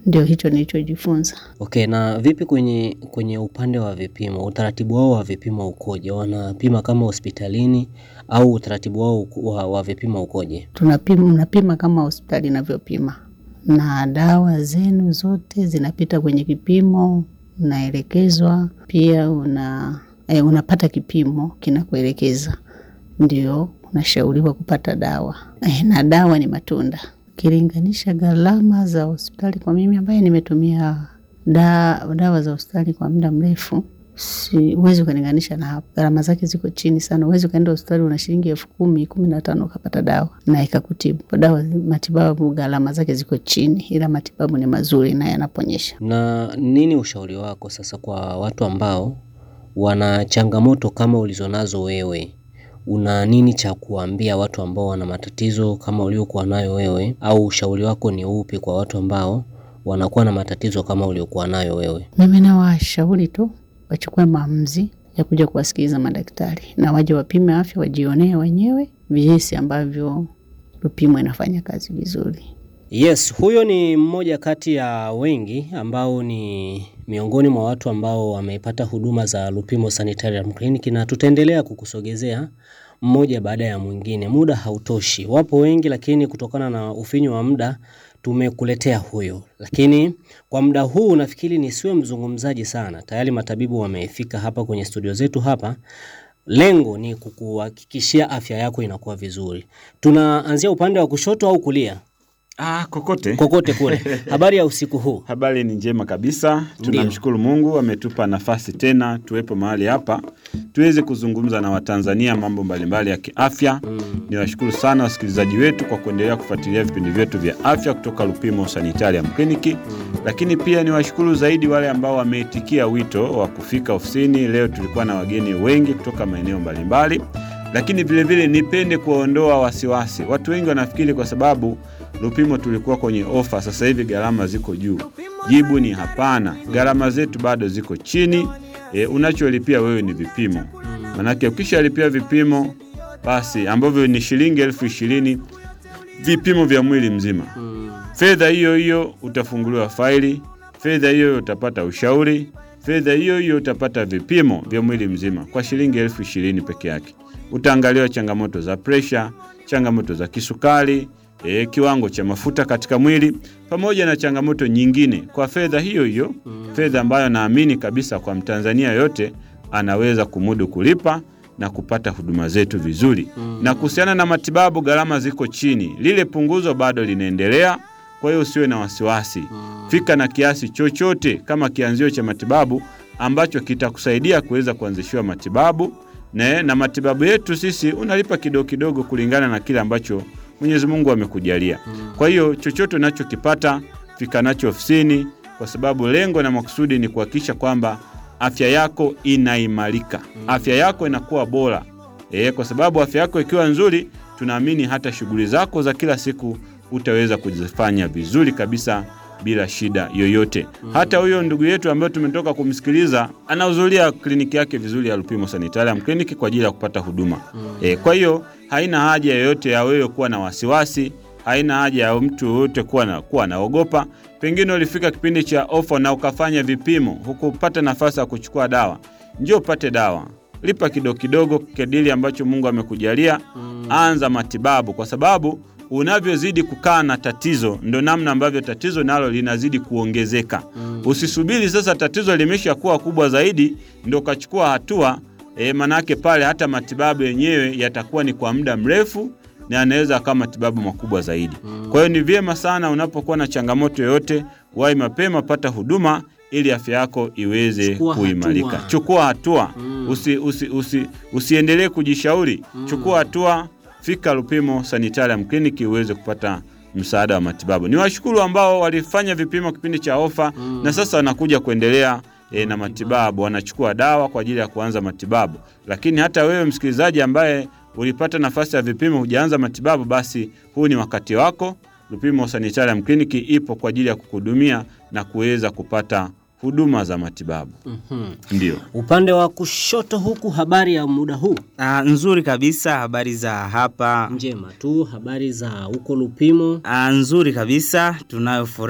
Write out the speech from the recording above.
Ndio hicho nilichojifunza. Okay, na vipi kwenye upande wa vipimo? Utaratibu wao wa vipimo ukoje? Wanapima kama hospitalini au utaratibu wao wa vipimo ukoje? Mnapima kama hospitali inavyopima. Na dawa zenu zote zinapita kwenye kipimo, unaelekezwa, pia unapata kipimo kinakuelekeza. Ndio unashauriwa kupata dawa. Na dawa ni matunda. Ukilinganisha gharama za hospitali kwa mimi ambaye nimetumia dawa za hospitali kwa muda mrefu, huwezi kulinganisha na hapo. Gharama zake ziko chini sana. Huwezi kaenda hospitali una shilingi 10,000, 15,000 ukapata dawa na ikakutibu. Dawa matibabu gharama zake ziko chini, ila matibabu ni mazuri na yanaponyesha. Na nini ushauri wako sasa kwa watu ambao wana changamoto kama ulizonazo wewe? Una nini cha kuambia watu ambao wana matatizo kama uliokuwa nayo wewe, au ushauri wako ni upi kwa watu ambao wanakuwa na matatizo kama uliokuwa nayo wewe? Mimi nawashauri tu wachukue maamuzi ya kuja kuwasikiliza madaktari na waje wapime afya, wajionee wenyewe jinsi ambavyo Lupimo inafanya kazi vizuri. Yes, huyo ni mmoja kati ya wengi ambao ni miongoni mwa watu ambao wamepata huduma za Lupimo Sanitarium Clinic, na tutaendelea kukusogezea mmoja baada ya mwingine. Muda hautoshi. Wapo wengi, lakini kutokana na ufinyu wa muda tumekuletea huyo. Lakini kwa muda huu nafikiri nisiwe mzungumzaji sana. Tayari matabibu wamefika hapa kwenye studio zetu hapa. Lengo ni kukuhakikishia afya yako inakuwa vizuri. Tunaanzia upande wa kushoto au kulia? Kokote kule. Habari ya usiku huu? Habari ni njema kabisa. Tunamshukuru Mungu ametupa nafasi tena tuwepo mahali hapa tuweze kuzungumza na Watanzania mambo mbalimbali ya kiafya. Niwashukuru sana wasikilizaji wetu kwa kuendelea kufuatilia vipindi vyetu vya afya kutoka Lupimo Sanitarium Clinic. Lakini pia niwashukuru zaidi wale ambao wameitikia wito wa kufika ofisini. Leo tulikuwa na wageni wengi kutoka maeneo mbalimbali. Lakini vile vile nipende kuondoa wasiwasi. Watu wengi wanafikiri kwa sababu Lupimo tulikuwa kwenye ofa sasa hivi gharama ziko juu. Jibu ni hapana. Gharama zetu bado ziko chini. Unacholipia wewe ni vipimo. Manake ukishalipia vipimo basi ambavyo ni shilingi 20,020 vipimo vya mwili mzima. Fedha hiyo hiyo utafunguliwa faili, fedha hiyo utapata ushauri, fedha hiyo hiyo utapata vipimo vya mwili mzima kwa shilingi 20,020 peke yake. Utaangaliwa changamoto za pressure, changamoto za kisukari, kiwango cha mafuta katika mwili, pamoja na changamoto nyingine kwa fedha hiyo hiyo. Fedha ambayo naamini kabisa kwa Mtanzania yote anaweza kumudu kulipa na kupata huduma zetu vizuri. Na kuhusiana na matibabu gharama ziko chini. Lile punguzo bado linaendelea, kwa hiyo usiwe na wasiwasi. Fika na kiasi chochote kama kianzio cha matibabu ambacho kitakusaidia kuweza kuanzishiwa matibabu. Na matibabu yetu sisi unalipa kidogo kidogo kulingana na kile ambacho Mwenyezi Mungu amekujalia. Kwa hiyo chochote unachokipata fika nacho ofisini, kwa sababu lengo na makusudi ni kuhakikisha kwamba afya yako inaimarika. Afya yako inakuwa bora. Kwa sababu afya yako ikiwa nzuri, tunaamini hata shughuli zako za kila siku utaweza kuzifanya vizuri kabisa bila shida yoyote. Hata huyo ndugu yetu ambaye tumetoka kumsikiliza anahudhuria kliniki yake vizuri ya Lupimo Sanitarium Clinic kwa ajili ya kupata huduma. Kwa hiyo haina haja yoyote ya wewe kuwa na wasiwasi, haina haja ya mtu yote kuwa naogopa. Pengine ulifika kipindi cha ofa na ukafanya vipimo, hukupata nafasi ya kuchukua dawa. Njoo upate dawa. Lipa kidogo kidogo kadiri ambacho Mungu amekujalia. Anza matibabu, kwa sababu unavyozidi kukaa na tatizo ndo namna ambavyo tatizo nalo linazidi kuongezeka. Usisubiri sasa tatizo limeshakuwa kubwa zaidi ndo kachukua hatua. Manake pale hata matibabu yenyewe yatakuwa ni kwa muda mrefu na anaweza kama matibabu makubwa zaidi. Kwa hiyo ni vyema sana unapokuwa na changamoto yoyote, wahi mapema pata huduma ili afya yako iweze kuimarika. Chukua hatua. Usiendelee kujishauri. Chukua hatua. Fika Lupimo Sanitarium Clinic uweze kupata msaada wa matibabu. Niwashukuru ambao walifanya vipimo kipindi cha ofa na sasa wanakuja kuendelea na matibabu, wanachukua dawa kwa ajili ya kuanza matibabu. Lakini hata wewe msikilizaji ambaye ulipata nafasi ya vipimo hujaanza matibabu, basi huu ni wakati wako. Lupimo Sanitarium Clinic ipo kwa ajili ya kukuhudumia na kuweza kupata huduma za matibabu. Ndio. Upande wa kushoto huku, habari ya muda huu? Nzuri kabisa, habari za hapa? Njema tu. Habari za huko Lupimo? Nzuri kabisa, tunayo